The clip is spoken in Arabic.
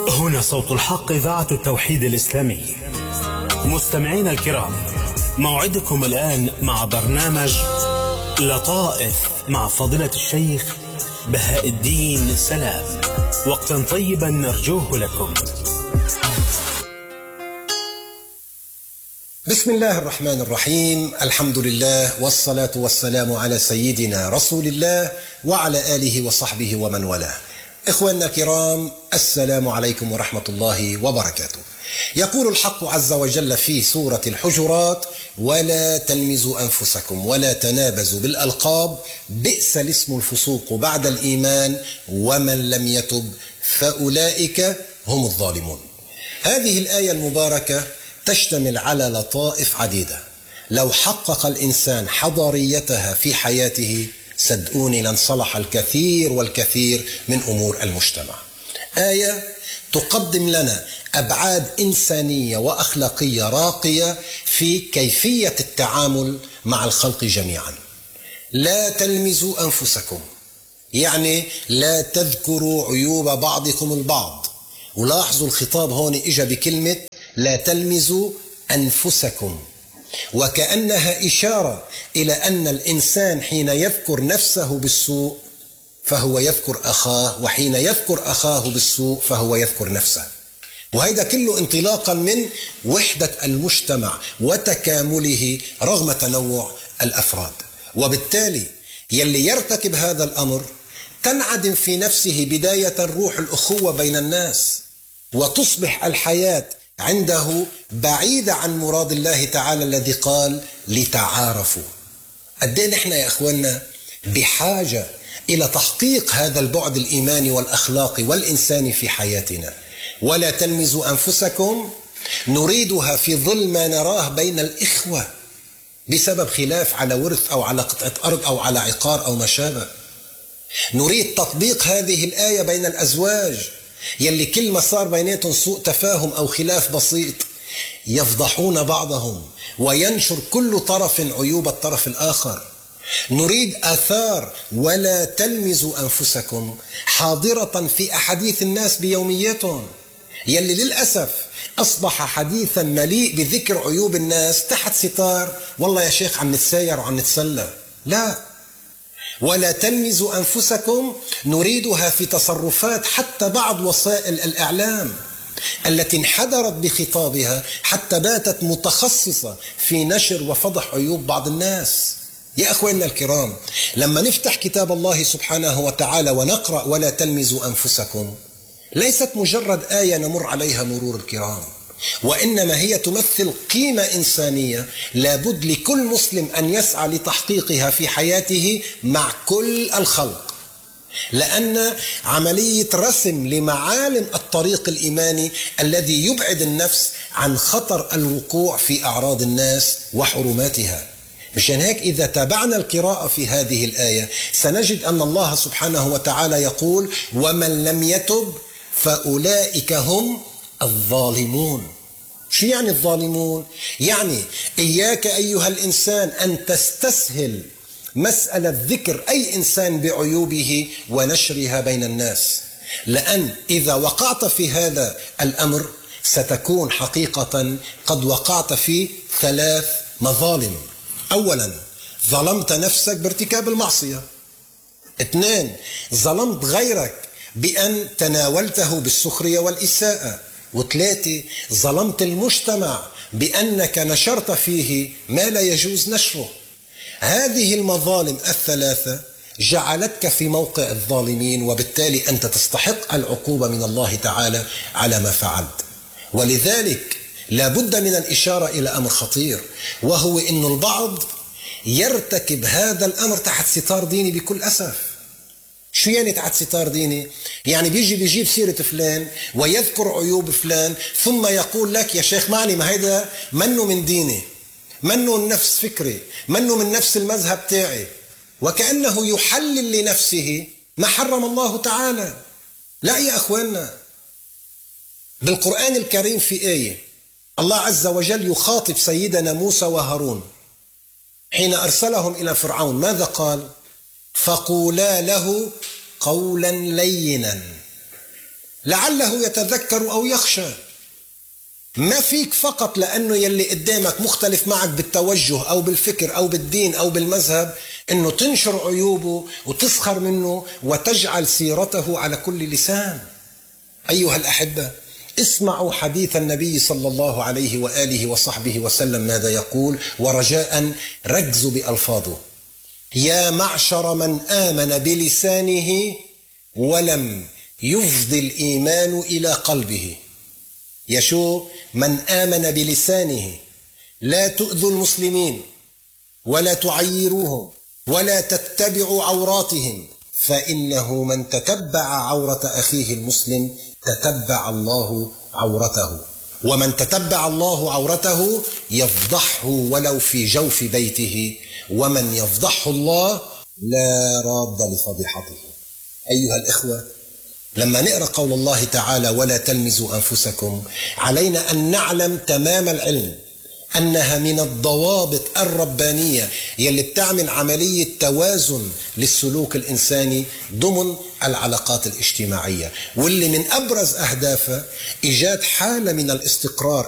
هنا صوت الحق، إذاعة التوحيد الإسلامي. مستمعينا الكرام، موعدكم الآن مع برنامج لطائف مع فضيلة الشيخ بهاء الدين سلام. وقتا طيبا نرجوه لكم. بسم الله الرحمن الرحيم. الحمد لله والصلاة والسلام على سيدنا رسول الله وعلى آله وصحبه ومن والاه. إخواننا الكرام، السلام عليكم ورحمة الله وبركاته. يقول الحق عز وجل في سورة الحجرات: ولا تلمزوا أنفسكم ولا تنابزوا بالألقاب بئس الاسم الفسوق بعد الإيمان ومن لم يتب فأولئك هم الظالمون. هذه الآية المباركة تشتمل على لطائف عديدة. لو حقق الإنسان حضاريتها في حياته صدقوني لانصلح الكثير والكثير من أمور المجتمع. آية تقدم لنا أبعاد إنسانية وأخلاقية راقية في كيفية التعامل مع الخلق جميعا. لا تلمزوا أنفسكم، يعني لا تذكروا عيوب بعضكم البعض. ولاحظوا الخطاب هون إجا بكلمة لا تلمزوا أنفسكم، وكأنها إشارة إلى أن الإنسان حين يذكر نفسه بالسوء فهو يذكر أخاه، وحين يذكر أخاه بالسوء فهو يذكر نفسه. وهذا كله انطلاقا من وحدة المجتمع وتكامله رغم تنوع الأفراد. وبالتالي يلي يرتكب هذا الأمر تنعدم في نفسه بداية روح الأخوة بين الناس، وتصبح الحياة عنده بعيدة عن مراد الله تعالى الذي قال لتعارفوا. قديه نحن يا أخواننا بحاجة إلى تحقيق هذا البعد الإيماني والأخلاقي والإنساني في حياتنا. ولا تلمزوا أنفسكم نريدها في ظل ما نراه بين الإخوة بسبب خلاف على ورث أو على قطعة أرض أو على عقار أو ما شابه. نريد تطبيق هذه الآية بين الأزواج يلي كل ما صار بيناتهم سوء تفاهم أو خلاف بسيط يفضحون بعضهم وينشر كل طرف عيوب الطرف الآخر. نريد آثار ولا تلمزوا أنفسكم حاضرة في أحاديث الناس بيومياتهم، يلي للأسف أصبح حديثا مليء بذكر عيوب الناس تحت ستار والله يا شيخ عم نتساير وعم نتسلى. لا، ولا تلمزوا أنفسكم نريدها في تصرفات حتى بعض وسائل الإعلام التي انحدرت بخطابها حتى باتت متخصصة في نشر وفضح عيوب بعض الناس. يا أخواننا الكرام، لما نفتح كتاب الله سبحانه وتعالى ونقرأ ولا تلمزوا أنفسكم ليست مجرد آية نمر عليها مرور الكرام، وإنما هي تمثل قيمة إنسانية لابد لكل مسلم أن يسعى لتحقيقها في حياته مع كل الخلق، لأن عملية رسم لمعالم الطريق الإيماني الذي يبعد النفس عن خطر الوقوع في أعراض الناس وحرماتها. مشان هيك إذا تابعنا القراءة في هذه الآية سنجد أن الله سبحانه وتعالى يقول ومن لم يتب فأولئك هم الظالمون. شو يعني الظالمون؟ يعني إياك أيها الإنسان أن تستسهل مسألة ذكر أي إنسان بعيوبه ونشرها بين الناس، لأن إذا وقعت في هذا الأمر ستكون حقيقة قد وقعت في 3 مظالم. أولا، ظلمت نفسك بارتكاب المعصية. 2، ظلمت غيرك بأن تناولته بالسخرية والإساءة. 3، ظلمت المجتمع بأنك نشرت فيه ما لا يجوز نشره. هذه المظالم ال3 جعلتك في موقع الظالمين، وبالتالي أنت تستحق العقوبة من الله تعالى على ما فعلت. ولذلك لا بد من الإشارة إلى أمر خطير، وهو أن البعض يرتكب هذا الأمر تحت ستار ديني بكل أسف. شو يعني تحت ستار ديني؟ يعني بيجيب سيرة فلان ويذكر عيوب فلان ثم يقول لك يا شيخ معني ما هيدا منه من ديني، منه من نفس فكري، منه من نفس المذهب تاعي، وكأنه يحلل لنفسه ما حرم الله تعالى. لا يا أخواننا، بالقرآن الكريم في آية الله عز وجل يخاطب سيدنا موسى وهارون حين أرسلهم إلى فرعون، ماذا قال؟ فقولا له قولا لينا. لعله يتذكر أو يخشى. ما فيك فقط لأنه يلي قدامك مختلف معك بالتوجه أو بالفكر أو بالدين أو بالمذهب أنه تنشر عيوبه وتسخر منه وتجعل سيرته على كل لسان. أيها الأحبة، اسمعوا حديث النبي صلى الله عليه وآله وصحبه وسلم ماذا يقول، ورجاء ركزوا بألفاظه: يا معشر من آمن بلسانه ولم يفض الإيمان إلى قلبه. يشو من آمن بلسانه، لا تؤذوا المسلمين ولا تعيروهم ولا تتبعوا عوراتهم، فإنه من تتبع عورة أخيه المسلم تتبع الله عورته، ومن تتبع الله عورته يفضحه ولو في جوف بيته، ومن يفضحه الله لا راد لفضيحته. أيها الإخوة، لما نقرأ قول الله تعالى ولا تلمزوا أنفسكم، علينا أن نعلم تمام العلم أنها من الضوابط الربانية يلي بتعمل عملية توازن للسلوك الإنساني ضمن العلاقات الاجتماعية، واللي من أبرز أهدافها إيجاد حالة من الاستقرار